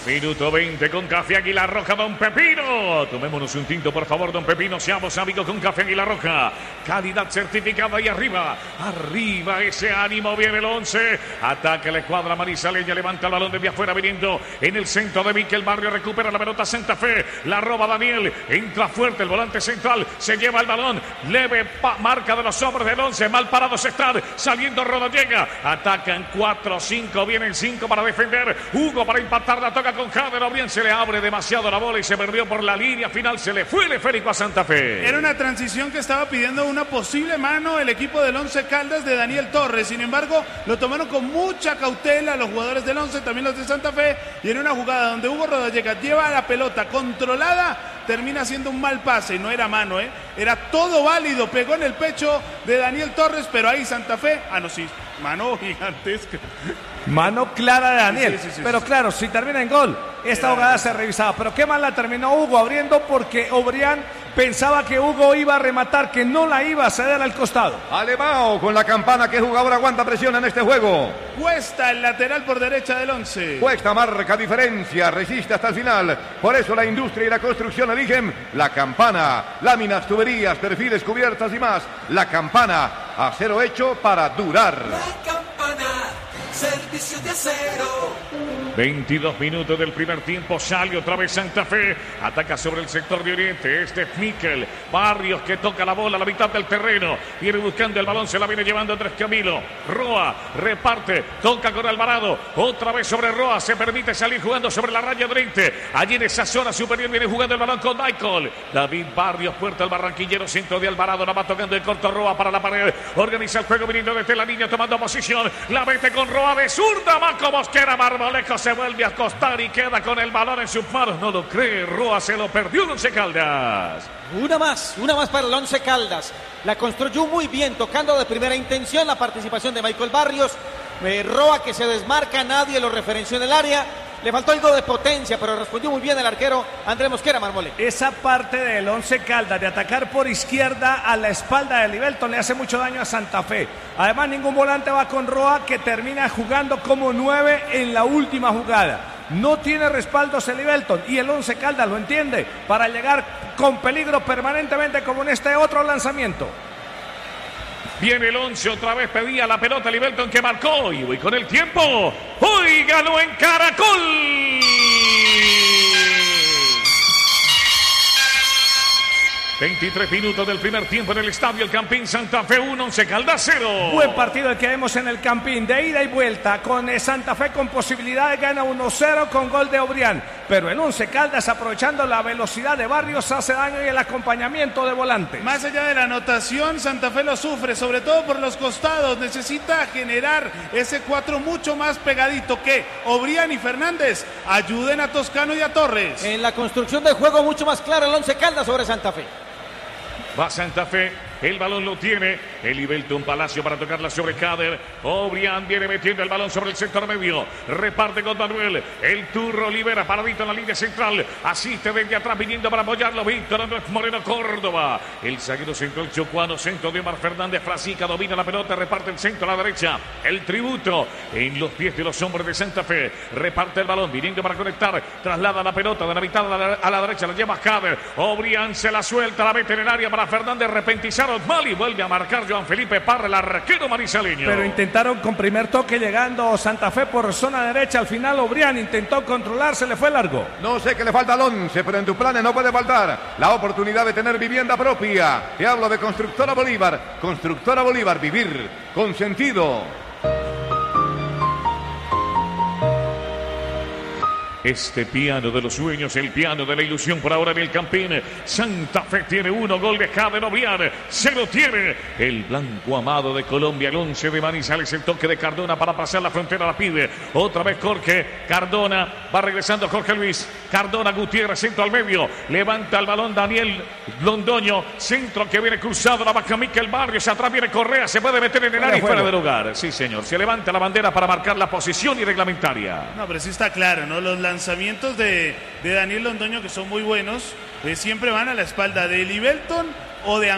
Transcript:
Minuto 20 con Café Águila Roja, Don Pepino. Tomémonos un tinto, por favor, Don Pepino. Seamos amigos con Café Águila Roja. Calidad certificada y arriba. Arriba ese ánimo. Viene el 11. Ataca la escuadra manizaleña. Levanta el balón desde afuera, viniendo en el centro de Miquel Barrio. Recupera la pelota Santa Fe. La roba Daniel. Entra fuerte el volante central. Se lleva el balón. Leve marca de los hombres del 11. Mal parados están. Saliendo Rodallega. Atacan 4-5. Vienen 5 para defender. Hugo para impactar. La toca con Jader. Obrien se le abre demasiado la bola y se perdió por la línea final. Se le fue el esférico a Santa Fe. Era una transición que estaba pidiendo una posible mano el equipo del Once Caldas de Daniel Torres. Sin embargo, lo tomaron con mucha cautela los jugadores del Once, también los de Santa Fe. Y en una jugada donde Hugo Rodallega lleva la pelota controlada, termina haciendo un mal pase. No era mano, era todo válido. Pegó en el pecho de Daniel Torres, pero ahí Santa Fe, sí, mano gigantesca. Mano clara de Daniel, sí, pero claro, si termina en gol, esta jugada se revisaba. Pero qué mal la terminó Hugo abriendo, porque Obrien pensaba que Hugo iba a rematar, que no la iba a ceder al costado. Alemão con la campana. ¿Qué jugador aguanta presión en este juego? Cuesta el lateral por derecha del Once. Cuesta marca diferencia, resiste hasta el final. Por eso la industria y la construcción eligen la campana. Láminas, tuberías, perfiles, cubiertas y más. La campana, acero hecho para durar. La campana, servicio de acero. 22 minutos del primer tiempo. Sale otra vez Santa Fe. Ataca sobre el sector de Oriente. Este es Miquel Barrios, que toca la bola a la mitad del terreno. Viene buscando el balón. Se la viene llevando Andrés Camilo. Roa reparte. Toca con Alvarado. Otra vez sobre Roa. Se permite salir jugando sobre la raya de Oriente. Allí en esa zona superior viene jugando el balón con Michael. David Barrios, puerta al barranquillero. Centro de Alvarado. La va tocando el corto Roa para la pared. Organiza el juego viniendo desde la línea, tomando posición. La mete con Roa de zurda. Marco Mosquera. Marmolejo se vuelve a acostar y queda con el balón en sus manos. No lo cree. Roa se lo perdió el Once Caldas. Una más para el Once Caldas. La construyó muy bien, tocando de primera intención la participación de Michael Barrios. Roa, que se desmarca, nadie lo referenció en el área. Le faltó algo de potencia, pero respondió muy bien el arquero Andrés Mosquera, Marmole. Esa parte del Once Caldas de atacar por izquierda a la espalda de Libelton le hace mucho daño a Santa Fe. Además, ningún volante va con Roa, que termina jugando como 9 en la última jugada. No tiene respaldos el Libelton, y el Once Caldas lo entiende, para llegar con peligro permanentemente, como en este otro lanzamiento. Viene el 11, otra vez pedía la pelota Libelton, que marcó. Y voy con el tiempo. Hoy ganó en Caracol. 23 minutos del primer tiempo en el estadio El Campín. Santa Fe 1, Once Caldas 0. Buen partido el que vemos en el Campín, de ida y vuelta, con Santa Fe con posibilidad, gana 1-0 con gol de Obrien. Pero el Once Caldas, aprovechando la velocidad de Barrios, hace daño y el acompañamiento de volante. Más allá de la anotación, Santa Fe lo sufre, sobre todo por los costados. Necesita generar ese 4 mucho más pegadito, que Obrien y Fernández ayuden a Toscano y a Torres. En la construcción del juego mucho más claro el Once Caldas sobre Santa Fe. Va Santa Fe, el balón lo tiene el Libelton Palacio para tocarla sobre Jader. Obrien viene metiendo el balón sobre el sector medio, reparte con Manuel, el Turro libera, paradito en la línea central, asiste desde atrás viniendo para apoyarlo Víctor Andrés Moreno Córdoba, el zaguero central chocuano, centro de Omar Fernández. Frasica domina la pelota, reparte el centro a la derecha, el tributo en los pies de los hombres de Santa Fe, reparte el balón viniendo para conectar, traslada la pelota de la mitad a la derecha, la lleva Jader. Obrien se la suelta, la mete en el área para Fernández, repentizaron mal y vuelve a marcar Joan Felipe Parra, el arquero manizaleño. Pero intentaron con primer toque llegando Santa Fe por zona derecha. Al final Obrien intentó controlar, se le fue largo. No sé qué le falta al Once, pero en tu plan no puede faltar la oportunidad de tener vivienda propia. Te hablo de Constructora Bolívar. Constructora Bolívar, vivir con sentido. Este piano de los sueños, el piano de la ilusión por ahora en el Campín. Santa Fe tiene 1, gol de Jader Obrien. Se lo tiene el blanco amado de Colombia, el 11 de Manizales. El toque de Cardona para pasar la frontera, la pide. Otra vez Jorge Cardona, va regresando Jorge Luis. Cardona, Gutiérrez, centro al medio. Levanta el balón Daniel Londoño. Centro que viene cruzado, la baja Miquel Barrios. Atrás viene Correa, se puede meter en el área y fuera de lugar. Sí, señor. Se levanta la bandera para marcar la posición y reglamentaria. No, pero sí está claro, ¿no? Los lanzamientos de Daniel Londoño, que son muy buenos, siempre van a la espalda de Libelton o de